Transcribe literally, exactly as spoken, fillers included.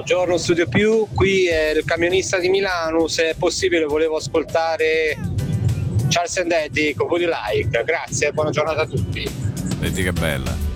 Buongiorno Studio Più, qui è il camionista di Milano, se è possibile volevo ascoltare Charles and Eddie con Would You Like. Grazie, buona giornata a tutti. Vedi che bella.